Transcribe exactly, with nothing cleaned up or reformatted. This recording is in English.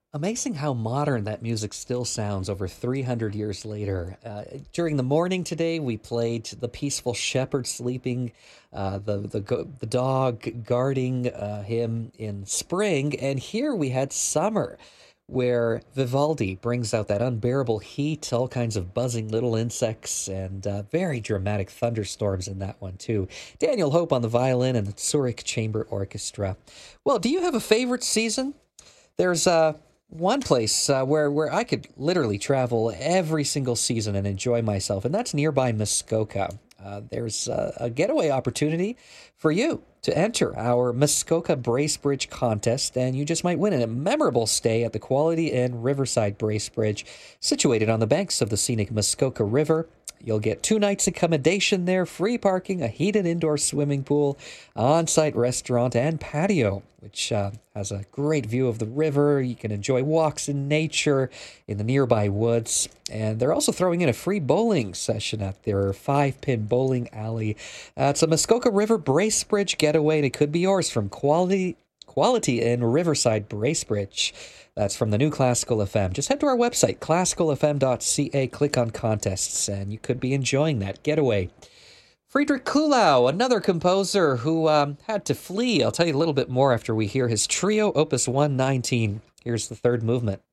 Amazing how modern that music still sounds over three hundred years later. Uh, during the morning today, we played The Peaceful Shepherd Sleeping, uh, the, the, go- the dog guarding uh, him in spring, and here we had summer, where Vivaldi brings out that unbearable heat, all kinds of buzzing little insects, and uh, very dramatic thunderstorms in that one, too. Daniel Hope on the violin and the Zurich Chamber Orchestra. Well, do you have a favorite season? There's uh, one place uh, where where I could literally travel every single season and enjoy myself, and that's nearby Muskoka. Uh, there's uh, a getaway opportunity for you to enter our Muskoka Bracebridge contest, and you just might win a memorable stay at the Quality Inn Riverside Bracebridge, situated on the banks of the scenic Muskoka River. You'll get two nights accommodation there, free parking, a heated indoor swimming pool, on-site restaurant, and patio, which uh, has a great view of the river. You can enjoy walks in nature in the nearby woods. And they're also throwing in a free bowling session at their five-pin bowling alley. Uh, it's a Muskoka River Bracebridge getaway, and it could be yours from Quality Quality in Riverside Bracebridge. That's from the new Classical F M. Just head to our website, classical f m dot c a, click on contests, and you could be enjoying that getaway. Friedrich Kuhlau, another composer who um, had to flee. I'll tell you a little bit more after we hear his trio, Opus one nineteen. Here's the third movement.